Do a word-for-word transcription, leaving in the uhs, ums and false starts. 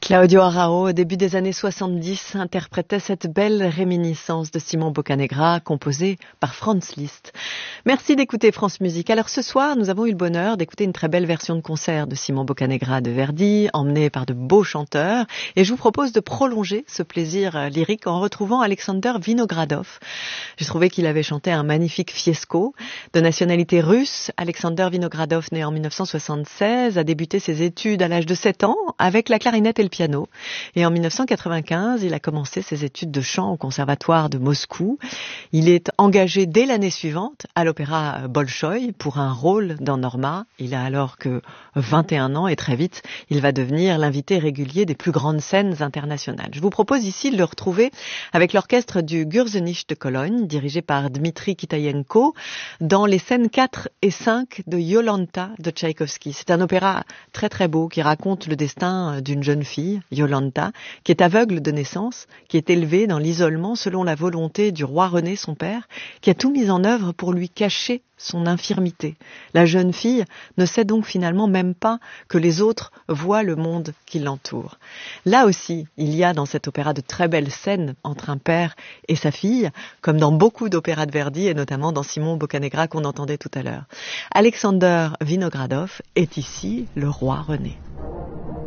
Claudio Arrao, au début des années soixante-dix, interprétait cette belle réminiscence de Simon Boccanegra, composée par Franz Liszt. Merci d'écouter France Musique. Alors ce soir, nous avons eu le bonheur d'écouter une très belle version de concert de Simon Boccanegra de Verdi, emmenée par de beaux chanteurs. Et je vous propose de prolonger ce plaisir lyrique en retrouvant Alexander Vinogradov. J'ai trouvé qu'il avait chanté un magnifique fiesco. De nationalité russe, Alexander Vinogradov, né en mille neuf cent soixante-seize, a débuté ses études à l'âge de sept ans avec la clarinette et le piano. Et en mille neuf cent quatre-vingt-quinze, il a commencé ses études de chant au conservatoire de Moscou. Il est engagé dès l'année suivante à l'opéra Bolchoï pour un rôle dans Norma. Il a alors que vingt et un ans et très vite, il va devenir l'invité régulier des plus grandes scènes internationales. Je vous propose ici de le retrouver avec l'orchestre du Gürzenich de Cologne, dirigé par Dmitri Kitayenko, dans les scènes quatre et cinq de Yolanta de Tchaïkovski. C'est un opéra très très beau qui raconte le destin d'une jeune fille, Yolanta, qui est aveugle de naissance, qui est élevée dans l'isolement selon la volonté du roi René, son père, qui a tout mis en œuvre pour lui cacher son infirmité. La jeune fille ne sait donc finalement même pas que les autres voient le monde qui l'entoure. Là aussi, il y a dans cet opéra de très belles scènes entre un père et sa fille, comme dans beaucoup d'opéras de Verdi et notamment dans Simon Boccanegra qu'on entendait tout à l'heure. Alexander Vinogradov est ici le roi René.